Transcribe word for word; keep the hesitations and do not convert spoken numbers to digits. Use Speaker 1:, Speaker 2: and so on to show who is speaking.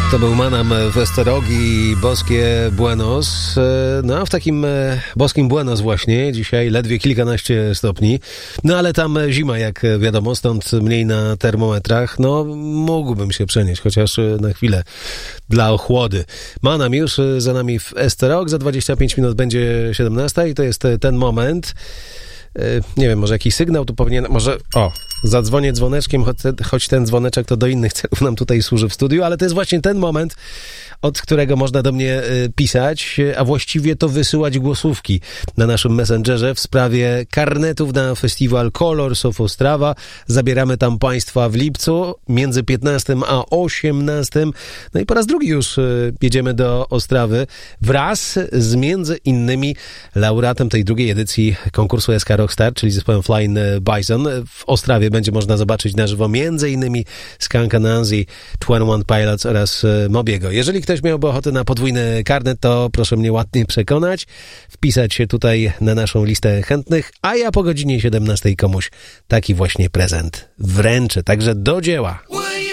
Speaker 1: To był Manam w Esterogi, boskie Buenos. No, w takim boskim Buenos właśnie. Dzisiaj ledwie kilkanaście stopni. No, ale tam zima, jak wiadomo, stąd mniej na termometrach. No, mógłbym się przenieść, chociaż na chwilę dla ochłody. Manam już za nami w Esterog. Za dwadzieścia pięć minut będzie siedemnasta i to jest ten moment. Nie wiem, może jakiś sygnał tu powinien... Może... O, zadzwonię dzwoneczkiem, choć, choć ten dzwoneczek to do innych celów nam tutaj służy w studiu, ale to jest właśnie ten moment, od którego można do mnie pisać, a właściwie to wysyłać głosówki na naszym Messengerze w sprawie karnetów na festiwal Colors of Ostrava. Zabieramy tam Państwa w lipcu między piętnastym a osiemnastym. No i po raz drugi już jedziemy do Ostrawy wraz z między innymi laureatem tej drugiej edycji konkursu S K Rockstar, czyli zespołem Flying Bison. W Ostrawie będzie można zobaczyć na żywo między innymi Skunk Anansi, dwadzieścia jeden Pilots oraz Mobiego. Jeżeli ktoś miałby ochotę na podwójny karnet, to proszę mnie ładnie przekonać, wpisać się tutaj na naszą listę chętnych, a ja po godzinie siedemnastej komuś taki właśnie prezent wręczę. Także do dzieła.